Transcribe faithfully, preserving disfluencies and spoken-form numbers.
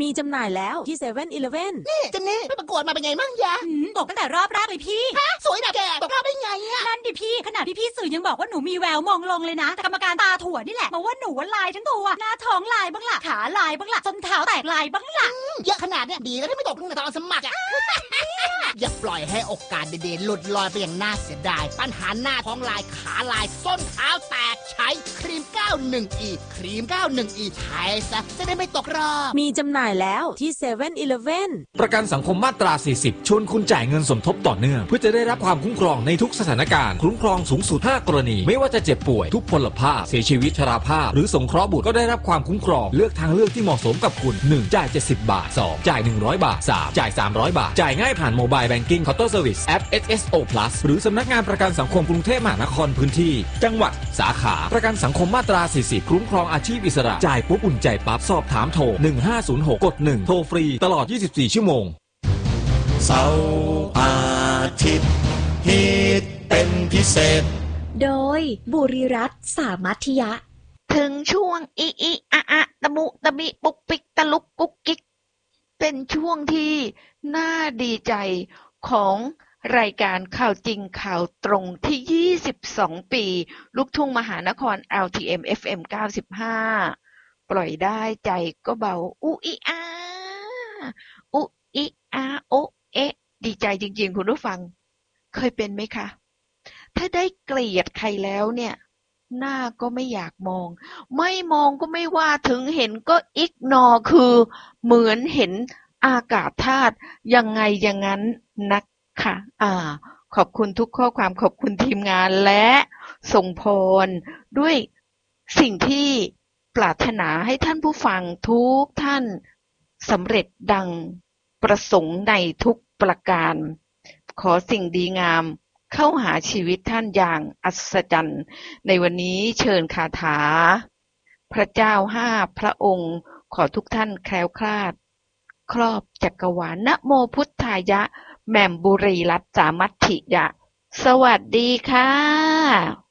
มีจำหน่ายแล้วที่เซเว่นอีเลฟเว่นนี่เจนนี่ไปประกวดมาเป็นไงมั่งยะตกตั้งแต่รอบแรกเลยพี่ฮะสวยนะแกตกรอบได้ไงอะนั่นดิพี่ขนาดพี่ๆสื่อยังบอกว่าหนูมีแววมองลงเลยนะแต่กรรมการตาถั่วนี่แหละบอกว่าหนูว่าลายทั้งตัวหน้าท้องลายบ้างล่ะขาลายบ้างล่ะส้นเท้าแตกลายบ้างล่ะเยอะขนาดเนี้ยดีแล้วที่ไม่ตกตั้งแต่ตอนสมัครอะอย่าปล่อยให้โอกาสเด่นๆหลุดลอยไปอย่างน่าเสียดายปัญหาหน้าท้องลายขาลายส้นเท้าแตกใช้ครีม เก้าสิบเอ็ด อี ครีม เก้าสิบเอ็ด อี ใช้ซะจะได้ไม่ตกรอบมีจำหน่ายแล้วที่เซเว่นอีเลฟเว่นประกันสังคมมาตราสี่สิบชวนคุณจ่ายเงินสมทบต่อเนื่องเพื่อจะได้รับความคุ้มครองในทุกสถานการณ์คุ้มครองสูงสุดห้ากรณีไม่ว่าจะเจ็บป่วยทุพพลภาพเสียชีวิตชราภาพหรือสงเคราะห์บุตรก็ได้รับความคุ้มครองเลือกทางเลือกที่เหมาะสมกับคุณหนึ่งจ่ายเจ็ดสิบบาทสองจ่ายหนึ่งร้อยบาทสามจ่ายสามร้อยบาทจ่ายง่ายผ่านโมบายแบงกิ้งเคาน์เตอร์เซอร์วิสแอป เอส เอส โอ Plus หรือสำนักงานประกันสังคมกรุงเทพมหานครพื้นที่จังหวัดสาขาประกันสังคมมาตราสี่สิบคุ้มครองอาชีพอิสระจ่ายปุ๊บอุ่นใจปั๊บสอบถามโทรหนึ่งห้าศูนย์หกกดหนึ่งโทรฟรีตลอดยี่สิบสี่ชั่วโมงเสาร์อาทิตย์ฮิตเป็นพิเศษโดยบุรีรัตน์สามัธยะถึงช่วงอีอีอะอะตะมุตะมิปุกปิกตะลุกกุ๊กกิ๊กเป็นช่วงที่น่าดีใจของรายการข่าวจริงข่าวตรงที่ยี่สิบสองปีลูกทุ่งมหานคร แอล ที เอ็ม เอฟ เอ็ม เก้าสิบห้าปล่อยได้ใจก็เบาอุอีอาอุอีอาโอเอะดีใจจริงๆคุณผู้ฟังเคยเป็นไหมคะถ้าได้เกลียดใครแล้วเนี่ยหน้าก็ไม่อยากมองไม่มองก็ไม่ว่าถึงเห็นก็อิกนอคือเหมือนเห็นอากาศธาตุยังไงอย่างนั้นนะคะอ่าขอบคุณทุกข้อความขอบคุณทีมงานและส่งพรด้วยสิ่งที่ปรารถนาให้ท่านผู้ฟังทุกท่านสำเร็จดังประสงค์ในทุกประการขอสิ่งดีงามเข้าหาชีวิตท่านอย่างอัศจรรย์ในวันนี้เชิญคาถาพระเจ้าห้าพระองค์ขอทุกท่านแคล้วคลาดครอบจักรวาลนะโมพุทธายะแหม่มบุรีรัตน์สามัทธิยะสวัสดีค่ะ